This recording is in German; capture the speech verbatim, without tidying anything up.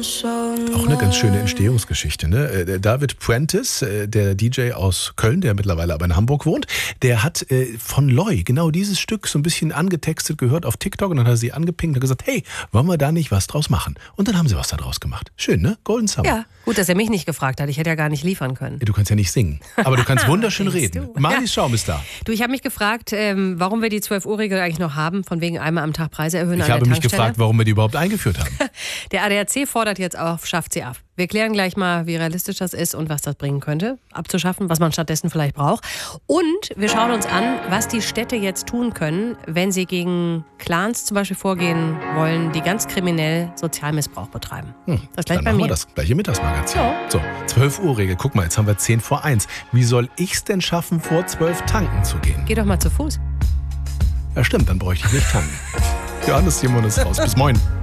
Auch eine ganz schöne Entstehungsgeschichte, ne? Äh, David Prentice, äh, der D J aus Köln, der mittlerweile aber in Hamburg wohnt, der hat äh, von Loy genau dieses Stück so ein bisschen angetextet gehört auf TikTok und dann hat er sie angepinkt und gesagt, hey, wollen wir da nicht was draus machen? Und dann haben sie was da draus gemacht. Schön, ne? Golden Summer. Ja, gut, dass er mich nicht gefragt hat. Ich hätte ja gar nicht liefern können. Du kannst ja nicht singen, aber du kannst wunderschön reden. Du? Marlies Schaum ist da. Du, ich habe mich gefragt, ähm, warum wir die zwölf-Uhr-Regel eigentlich noch haben, von wegen einmal am Tag Preise erhöhen Ich an der habe mich Tankstelle. gefragt, warum wir die überhaupt eingeführt haben. Der A D A C fordert jetzt auf, schafft sie ab. Wir klären gleich mal, wie realistisch das ist und was das bringen könnte, abzuschaffen, was man stattdessen vielleicht braucht. Und wir schauen uns an, was die Städte jetzt tun können, wenn sie gegen Clans zum Beispiel vorgehen wollen, die ganz kriminell Sozialmissbrauch betreiben. Hm, das gleich dann bei machen mir. wir das gleiche Mittagsmagazin. Ja. So, zwölf-Uhr-Regel. Guck mal, jetzt haben wir zehn vor eins. Wie soll ich's denn schaffen, vor zwölf tanken zu gehen? Geh doch mal zu Fuß. Ja, stimmt, dann bräuchte ich nicht tanken. Johannes Simon ist raus. Bis morgen.